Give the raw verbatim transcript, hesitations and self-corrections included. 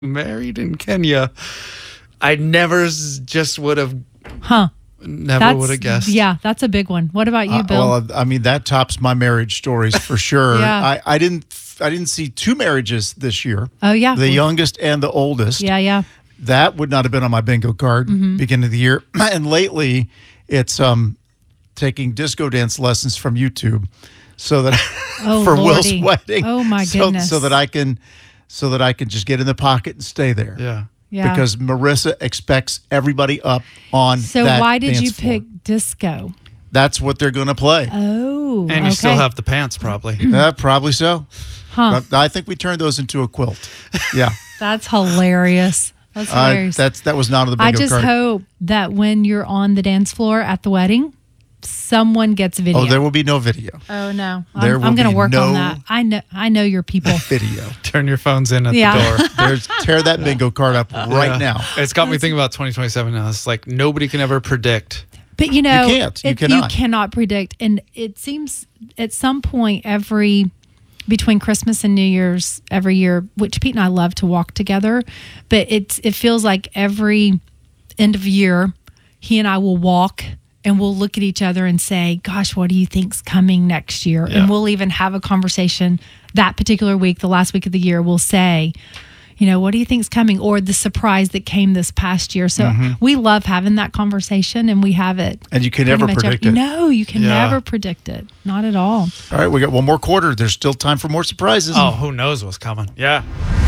married in Kenya. I never s- just would have, Huh. never That's, would have guessed. Yeah, that's a big one. What about you, Uh, Bill? well, I mean that tops my marriage stories for sure. Yeah. I, I didn't I didn't see two marriages this year. oh, yeah. The youngest and the oldest. yeah, yeah. That would not have been on my bingo card Mm-hmm. beginning of the year. And lately, it's um taking disco dance lessons from YouTube, so that Oh, for Lordy. Will's wedding. Oh, my so, goodness. So that I can, so that I can just get in the pocket and stay there. Yeah. Yeah. Because Marissa expects everybody up on. So that why did dance you floor. pick disco? That's what they're going to play. Oh, And you okay. still have the pants, probably. Uh, probably so. Huh. But I think we turned those into a quilt. Yeah. That's hilarious. That's Uh, hilarious. that's that was not on the bingo I just card. hope that when you're on the dance floor at the wedding, someone gets video. Oh, there will be no video. Oh, no. There I'm, will I'm going to be work on no- that. I know. I know your people. Video. Turn your phones in at Yeah. the door. There's tear that bingo card up right Yeah. now. It's got me thinking about twenty twenty-seven now. It's like nobody can ever predict. But you know, You can't. You it- cannot. cannot predict. And it seems at some point every between Christmas and New Year's every year, which Pete and I love to walk together, but it's it feels like every end of year, he and I will walk and we'll look at each other and say, "Gosh, what do you think's coming next year?" Yeah. And we'll even have a conversation that particular week, the last week of the year. We'll say, you know, what do you think's coming? Or the surprise that came this past year. So we love having that conversation, and we have it. And you can pretty never much predict every- it. No, you can Yeah. never predict it. Not at all. All right, we got one more quarter. There's still time for more surprises. Oh, who knows what's coming? Yeah.